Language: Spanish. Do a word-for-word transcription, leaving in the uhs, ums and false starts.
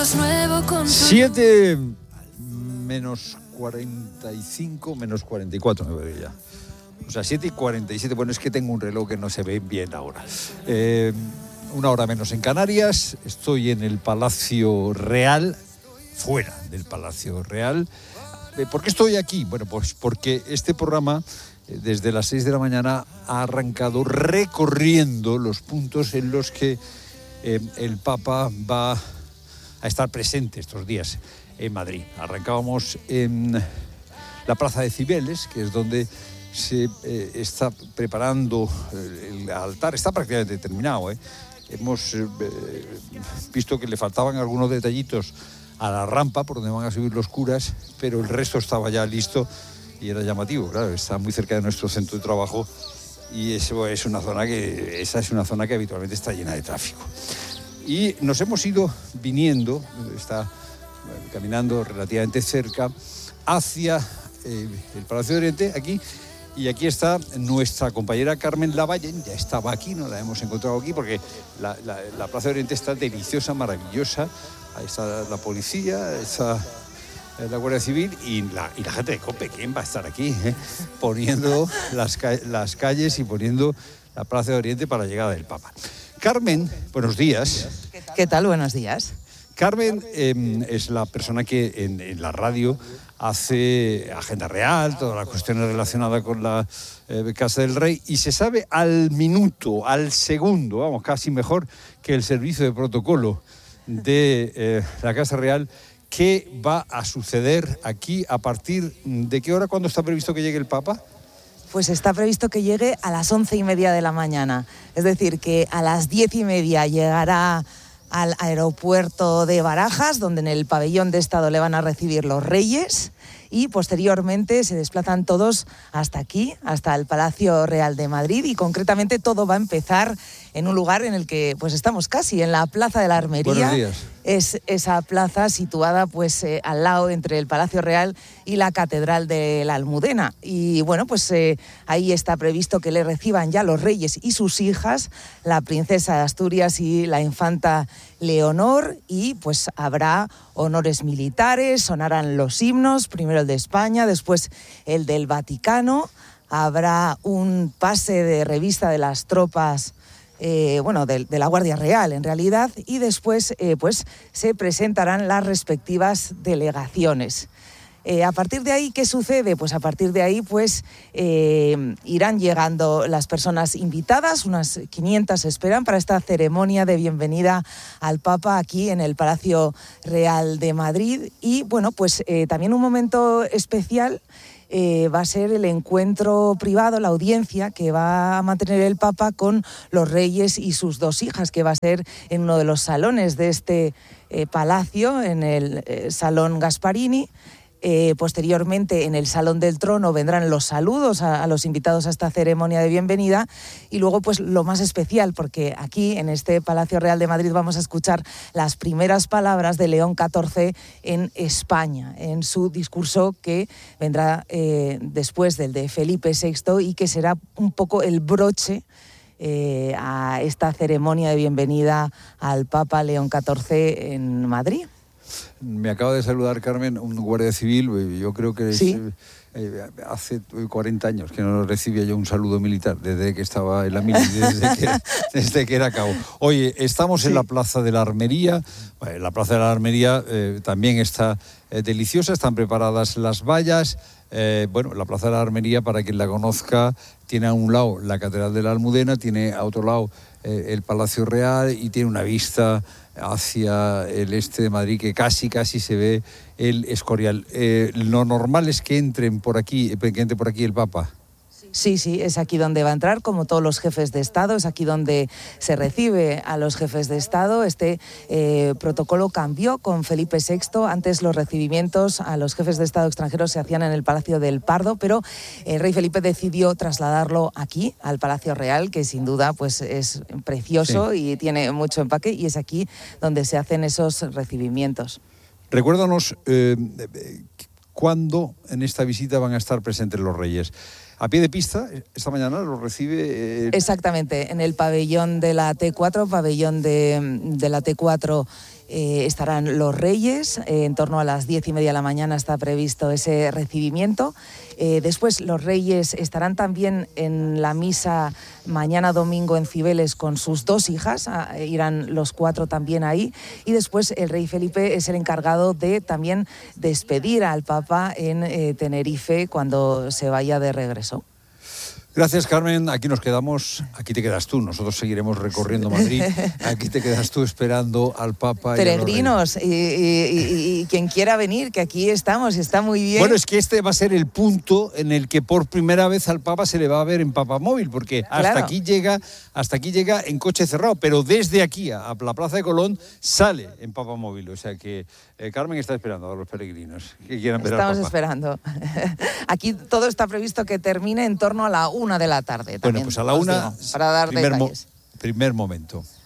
es nuevo con siete menos cuarenta y cinco, menos cuarenta y cuatro me veo ya. O sea, siete y cuarenta y siete. Bueno, es que tengo un reloj que no se ve bien ahora. Eh, una hora menos en Canarias. Estoy en el Palacio Real, fuera del Palacio Real. ¿Por qué estoy aquí? Bueno, pues porque este programa, desde las seis de la mañana, ha arrancado recorriendo los puntos en los que eh, el Papa va a estar presente estos días en Madrid. Arrancábamos en la Plaza de Cibeles, que es donde se eh, está preparando el altar. Está prácticamente terminado, ¿eh? Hemos eh, visto que le faltaban algunos detallitos a la rampa por donde van a subir los curas, pero el resto estaba ya listo y era llamativo. Claro, está muy cerca de nuestro centro de trabajo y eso es una zona que, esa es una zona que habitualmente está llena de tráfico. Y nos hemos ido viniendo, está caminando relativamente cerca, hacia eh, el Palacio de Oriente, aquí, y aquí está nuestra compañera Carmen Lavallen. Ya estaba aquí, no la hemos encontrado aquí, porque la, la, la Plaza de Oriente está deliciosa, maravillosa. Ahí está la policía, está la Guardia Civil y la, y la gente de COPE. ¿Quién va a estar aquí? Eh? Poniendo las, las calles y poniendo la Plaza de Oriente para la llegada del Papa. Carmen, buenos días. ¿Qué tal? Buenos días. Carmen eh, es la persona que en, en la radio hace Agenda Real, todas las cuestiones relacionadas con la eh, Casa del Rey, y se sabe al minuto, al segundo, vamos, casi mejor que el servicio de protocolo de eh, la Casa Real, qué va a suceder aquí a partir de qué hora, cuándo está previsto que llegue el Papa. Pues está previsto que llegue a las once y media de la mañana, es decir, que a las diez y media llegará al aeropuerto de Barajas, donde en el pabellón de Estado le van a recibir los Reyes, y posteriormente se desplazan todos hasta aquí, hasta el Palacio Real de Madrid, y concretamente todo va a empezar en un lugar en el que pues estamos casi, en la Plaza de la Armería. Buenos días. Es esa plaza situada pues eh, al lado entre el Palacio Real y la Catedral de la Almudena. Y bueno, pues eh, ahí está previsto que le reciban ya los reyes y sus hijas, la princesa de Asturias y la infanta Leonor, y pues habrá honores militares, sonarán los himnos, primero el de España, después el del Vaticano, habrá un pase de revista de las tropas Eh, bueno, de, de la Guardia Real en realidad, y después eh, pues se presentarán las respectivas delegaciones. Eh, a partir de ahí, ¿qué sucede? Pues a partir de ahí pues eh, irán llegando las personas invitadas, unas quinientas esperan para esta ceremonia de bienvenida al Papa aquí en el Palacio Real de Madrid. Y bueno, pues eh, también un momento especial Eh, va a ser el encuentro privado, la audiencia que va a mantener el Papa con los reyes y sus dos hijas, que va a ser en uno de los salones de este eh, palacio, en el eh, Salón Gasparini. Eh, posteriormente, en el Salón del Trono vendrán los saludos a, a los invitados a esta ceremonia de bienvenida, y luego pues lo más especial, porque aquí en este Palacio Real de Madrid vamos a escuchar las primeras palabras de León catorce en España, en su discurso que vendrá eh, después del de Felipe sexto, y que será un poco el broche eh, a esta ceremonia de bienvenida al Papa León catorce en Madrid. Me acaba de saludar, Carmen, un guardia civil. Yo creo que es, ¿Sí? eh, hace cuarenta años que no recibía yo un saludo militar, desde que estaba en la mili, desde que, desde que era cabo. Oye, estamos sí. en la Plaza de la Armería. Bueno, la Plaza de la Armería eh, también está eh, deliciosa, están preparadas las vallas. Eh, bueno, la Plaza de la Armería, para quien la conozca, tiene a un lado la Catedral de la Almudena, tiene a otro lado eh, el Palacio Real, y tiene una vista hacia el este de Madrid que casi casi se ve el Escorial. Eh, lo normal es que entren por aquí, que entre por aquí el Papa. Sí, sí, es aquí donde va a entrar, como todos los jefes de Estado, es aquí donde se recibe a los jefes de Estado. Este eh, protocolo cambió con Felipe sexto. Antes los recibimientos a los jefes de Estado extranjeros se hacían en el Palacio del Pardo, pero el rey Felipe decidió trasladarlo aquí, al Palacio Real, que sin duda pues es precioso sí. y tiene mucho empaque, y es aquí donde se hacen esos recibimientos. Recuérdanos eh, cuándo en esta visita van a estar presentes los reyes. A pie de pista, esta mañana lo recibe... Eh... Exactamente, en el pabellón de la T cuatro, pabellón de, de la T cuatro Eh, estarán los Reyes, eh, en torno a las diez y media de la mañana está previsto ese recibimiento. Eh, después los Reyes estarán también en la misa mañana domingo en Cibeles con sus dos hijas, ah, irán los cuatro también ahí. Y después el rey Felipe es el encargado de también despedir al Papa en eh, Tenerife cuando se vaya de regreso. Gracias, Carmen. Aquí nos quedamos, aquí te quedas tú. Nosotros seguiremos recorriendo Madrid. Aquí te quedas tú esperando al Papa. Peregrinos y, y, y, y quien quiera venir, que aquí estamos, está muy bien. Bueno, es que este va a ser el punto en el que por primera vez al Papa se le va a ver en Papamóvil, porque hasta claro. aquí llega, hasta aquí llega en coche cerrado, pero desde aquí a, a la Plaza de Colón sale en Papamóvil. O sea que eh, Carmen está esperando a los peregrinos que quieran ver Estamos al Papa. esperando. Aquí todo está previsto que termine en torno a la una de la tarde. Bueno, pues a la una, digo, para dar primer, mo- detalles. primer momento.